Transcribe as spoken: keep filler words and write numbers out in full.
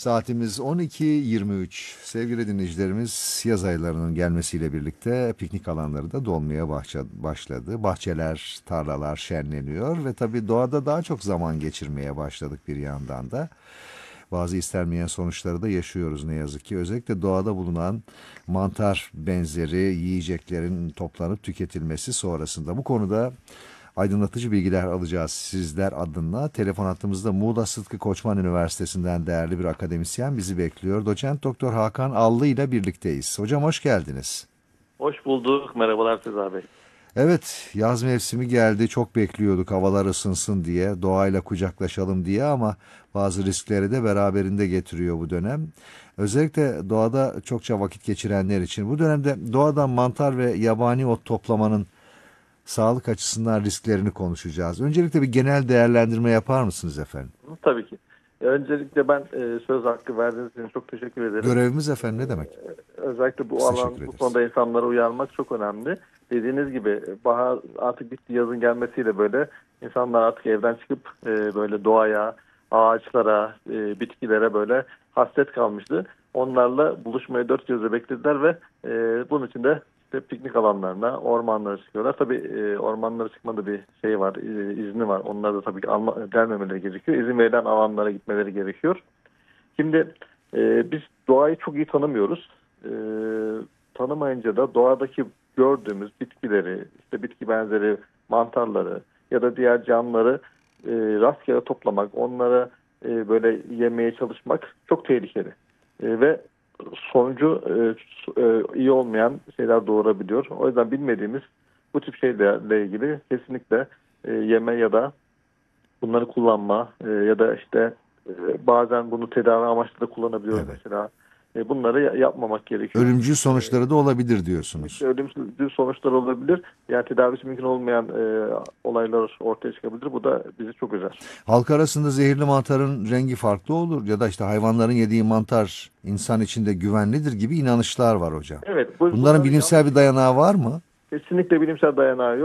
Saatimiz on iki yirmi üç. Sevgili dinleyicilerimiz, yaz aylarının gelmesiyle birlikte piknik alanları da dolmaya başladı. Bahçeler, tarlalar şenleniyor ve tabii doğada daha çok zaman geçirmeye başladık bir yandan da. Bazı istenmeyen sonuçları da yaşıyoruz ne yazık ki. Özellikle doğada bulunan mantar benzeri yiyeceklerin toplanıp tüketilmesi sonrasında. Bu konuda aydınlatıcı bilgiler alacağız sizler adına. Telefon hattımızda Muğla Sıtkı Koçman Üniversitesi'nden değerli bir akademisyen bizi bekliyor. Doçent Doktor Hakan Allı ile birlikteyiz. Hocam hoş geldiniz. Hoş bulduk. Merhabalar Sezai Bey. Evet, yaz mevsimi geldi. Çok bekliyorduk havalar ısınsın diye, doğayla kucaklaşalım diye ama bazı riskleri de beraberinde getiriyor bu dönem. Özellikle doğada çokça vakit geçirenler için bu dönemde doğadan mantar ve yabani ot toplamanın sağlık açısından risklerini konuşacağız. Öncelikle bir genel değerlendirme yapar mısınız efendim? Tabii ki. Öncelikle ben e, söz hakkı verdiğiniz için çok teşekkür ederim. Görevimiz efendim, ne demek? Özellikle bu Biz alan, teşekkür bu ederiz. konuda insanları uyarmak çok önemli. Dediğiniz gibi bahar artık bitti, yazın gelmesiyle böyle insanlar artık evden çıkıp e, böyle doğaya, ağaçlara, e, bitkilere böyle hasret kalmıştı. Onlarla buluşmayı dört gözle beklediler ve e, bunun için de işte piknik alanlarına, ormanlara çıkıyorlar. Tabii e, ormanlara çıkmada bir şey var, e, izni var. Onlar da tabii ki alma, gelmemeleri gerekiyor. İzin verilen alanlara gitmeleri gerekiyor. Şimdi e, biz doğayı çok iyi tanımıyoruz. E, tanımayınca da doğadaki gördüğümüz bitkileri, işte bitki benzeri mantarları ya da diğer canlıları e, rastgele toplamak, onlara e, böyle yemeye çalışmak çok tehlikeli. E, ve sonucu e, e, iyi olmayan şeyler doğurabiliyor. O yüzden bilmediğimiz bu tip şeylerle ilgili kesinlikle e, yeme ya da bunları kullanma e, ya da işte e, bazen bunu tedavi amaçlı da kullanabiliyoruz Evet. mesela. E, bunları ya- yapmamak gerekiyor. Ölümcül E, sonuçları da olabilir kesinlikle diyorsunuz. ölümcül sonuçlar olabilir. Yani tedavisi mümkün olmayan e, olaylar ortaya çıkabilir. Bu da bizi çok üzer. Halk arasında zehirli mantarın rengi farklı olur ya da işte hayvanların yediği mantar insan için de güvenlidir gibi inanışlar var hocam. Evet, bu, Bunların bunların bilimsel yanlış. bir dayanağı var mı? Kesinlikle bilimsel dayanağı yok.